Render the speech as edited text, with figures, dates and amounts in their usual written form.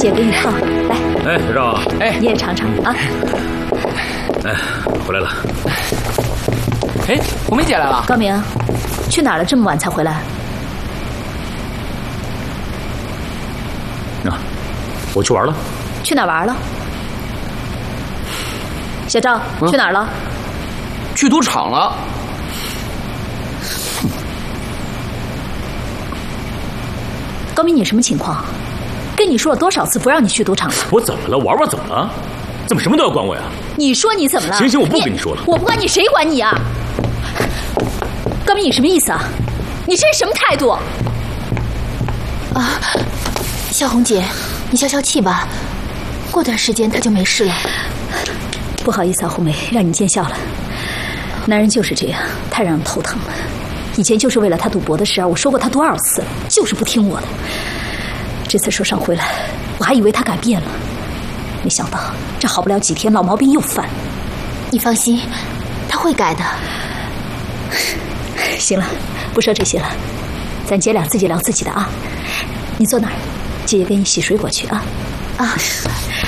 姐给你泡，来。 哎，小赵， 哎，你也尝尝啊。 哎，回来了。 哎，红梅姐来了。 高明，去哪儿了？这么晚才回来？ 啊，我去玩了。 去哪儿玩了？小赵，去哪儿了？ 去赌场了。 高明，你什么情况？跟你说了多少次不让你去赌场了？ 我怎么了？玩玩怎么了？怎么什么都要管我呀？ 你说你怎么了？ 行，我不跟你说了。 我不管你，谁管你啊？高明，你什么意思啊？你这是什么态度？ 啊，萧红姐，你消消气吧，过段时间他就没事了。 不好意思啊，红梅，让你见笑了。男人就是这样，太让人头疼了。以前就是为了他赌博的事儿，我说过他多少次了，就是不听我的。这次受伤回来，我还以为他改变了，没想到这好不了几天，老毛病又犯。 你放心，他会改的。 行了，不说这些了，咱姐俩自己聊自己的啊。你坐哪儿？姐姐给你洗水果去啊。 啊。